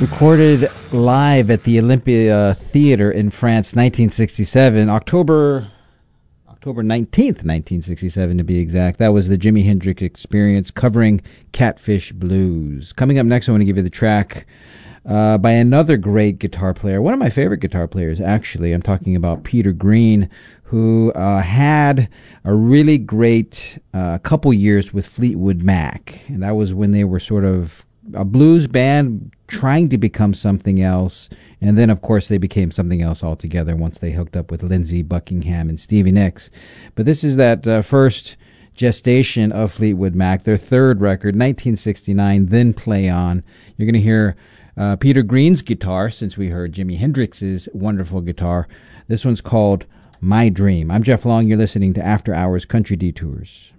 Recorded live at the Olympia Theater in France, 1967, October 19th, 1967 to be exact. That was the Jimi Hendrix Experience covering Catfish Blues. Coming up next, I want to give you the track by another great guitar player. One of my favorite guitar players, actually. I'm talking about Peter Green, who had a really great couple years with Fleetwood Mac. And that was when they were sort of a blues band trying to become something else. And then, of course, they became something else altogether once they hooked up with Lindsey Buckingham and Stevie Nicks. But this is that first gestation of Fleetwood Mac, their third record, 1969, Then Play On. You're going to hear Peter Green's guitar, since we heard Jimi Hendrix's wonderful guitar. This one's called My Dream. I'm Jeff Long. You're listening to After Hours Country Detours.